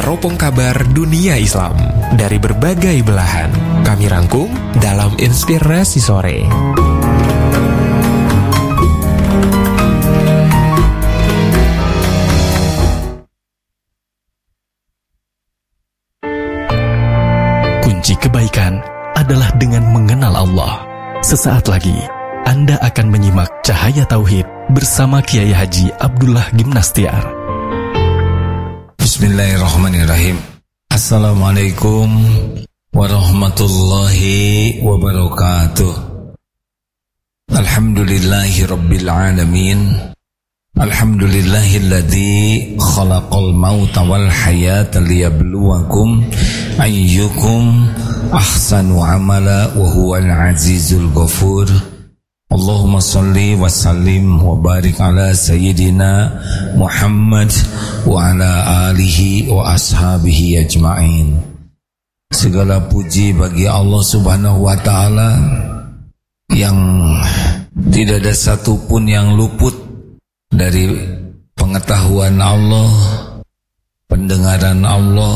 teropong kabar dunia Islam dari berbagai belahan. Kami rangkum dalam Inspirasi Sore. Kunci kebaikan adalah dengan mengenal Allah. Sesaat lagi, Anda akan menyimak Cahaya Tauhid bersama Kiai Haji Abdullah Gimnastiar. Bismillahirrahmanirrahim. Assalamualaikum warahmatullahi wabarakatuh. Alhamdulillahi rabbil alamin. Alhamdulillahilladzi khalaqal mauta wal hayata liyabluwakum ayyukum ahsanu amala wa huwal azizul ghafur. Allahumma salli wa sallim wa barik ala sayyidina Muhammad wa ala alihi wa ashabihi ajma'in. Segala puji bagi Allah subhanahu wa ta'ala yang tidak ada satupun yang luput dari pengetahuan Allah, pendengaran Allah.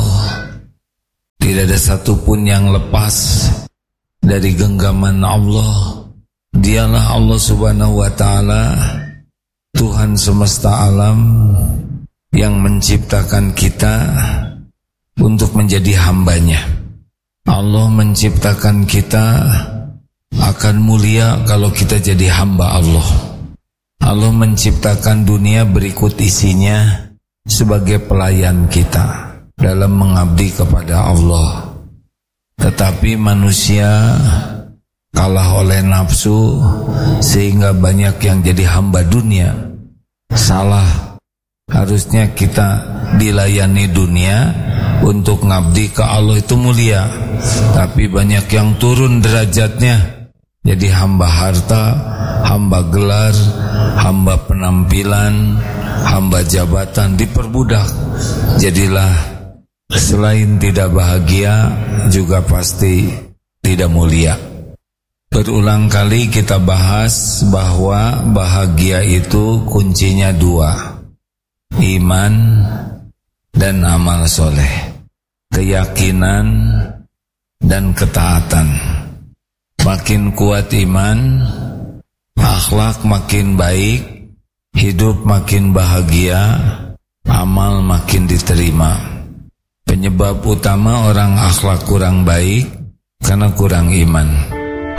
Tidak ada satupun yang lepas dari genggaman Allah. Dialah Allah subhanahu wa ta'ala, Tuhan semesta alam, yang menciptakan kita untuk menjadi hambanya. Allah menciptakan kita akan mulia kalau kita jadi hamba Allah. Allah menciptakan dunia berikut isinya sebagai pelayan kita dalam mengabdi kepada Allah. Tetapi manusia kalah oleh nafsu sehingga banyak yang jadi hamba dunia. Salah. Harusnya kita dilayani dunia untuk ngabdi ke Allah, itu mulia. Tapi banyak yang turun derajatnya jadi hamba harta, hamba gelar, hamba penampilan, hamba jabatan, diperbudak. Jadilah selain tidak bahagia juga pasti tidak mulia. Berulang kali kita bahas bahwa bahagia itu kuncinya dua, iman dan amal soleh, keyakinan dan ketaatan. Makin kuat iman, akhlak makin baik, hidup makin bahagia, amal makin diterima. Penyebab utama orang akhlak kurang baik karena kurang iman.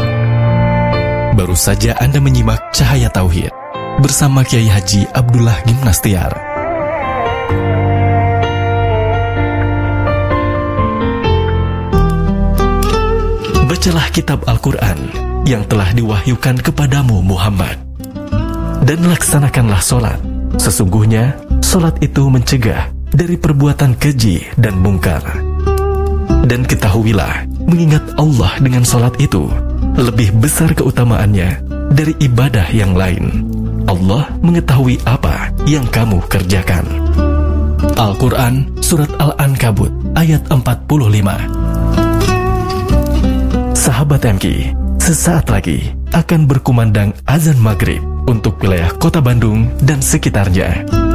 Baru saja Anda menyimak Cahaya Tauhid bersama Kiai Haji Abdullah Gimnastiar. Bacalah kitab Al-Quran yang telah diwahyukan kepadamu Muhammad, dan laksanakanlah solat. Sesungguhnya solat itu mencegah dari perbuatan keji dan mungkar. Dan ketahuilah, mengingat Allah dengan solat itu lebih besar keutamaannya dari ibadah yang lain. Allah mengetahui apa yang kamu kerjakan. Al-Quran Surat Al-Ankabut ayat 45. Sahabat MK, sesaat lagi akan berkumandang azan maghrib untuk wilayah Kota Bandung dan sekitarnya.